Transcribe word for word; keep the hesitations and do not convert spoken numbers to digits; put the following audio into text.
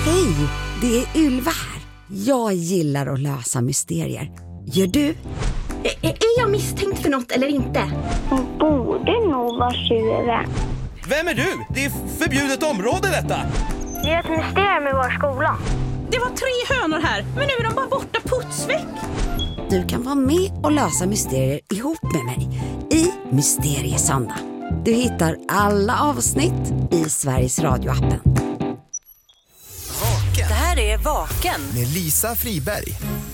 Hej, det är Ylva här. Jag gillar att lösa mysterier. Gör du? Är, är jag misstänkt för något eller inte? Hon borde nog vara tjuven. Vem är du? Det är förbjudet område detta. Det är ett mysterium i vår skola. Det var tre hönor här, men nu är de bara borta putsväck. Du kan vara med och lösa mysterier ihop med mig i Mysteriesöndag. Du hittar alla avsnitt i Sveriges Radio-appen. Vaken. Det här är Vaken. Med Lisa Friberg.